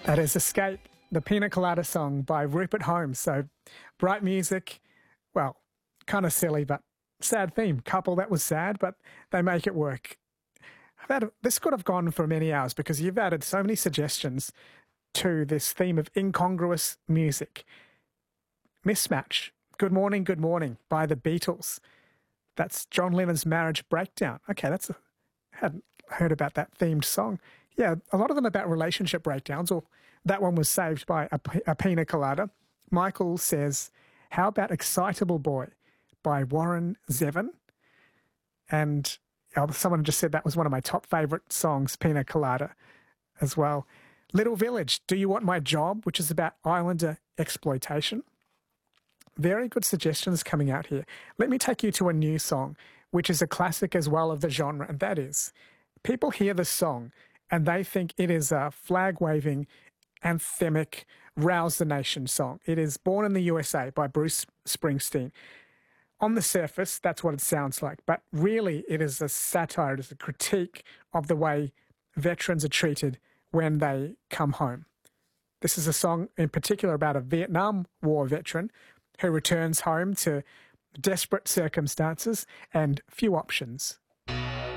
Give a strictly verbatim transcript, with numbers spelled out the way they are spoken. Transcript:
That is Escape, the Pina Colada song by Rupert Holmes. So bright music, well, kind of silly, but sad theme. Couple that was sad, but they make it work. I've had, this could have gone for many hours because you've added so many suggestions to this theme of incongruous music. Mismatch, Good Morning, Good Morning by the Beatles. That's John Lennon's Marriage Breakdown. Okay, that's a, I hadn't heard about that themed song. Yeah, a lot of them about relationship breakdowns, or that one was saved by a, a Pina Colada. Michael says, how about Excitable Boy by Warren Zevon? And uh, someone just said that was one of my top favourite songs, Pina Colada, as well. Little Village, Do You Want My Job? Which is about Islander exploitation. Very good suggestions coming out here. Let me take you to a new song, which is a classic as well of the genre, and that is, people hear this song and they think it is a flag-waving, anthemic, rouse the nation song. It is Born in the U S A by Bruce Springsteen. On the surface, that's what it sounds like, but really it is a satire, it is a critique of the way veterans are treated when they come home. This is a song in particular about a Vietnam War veteran who returns home to desperate circumstances and few options.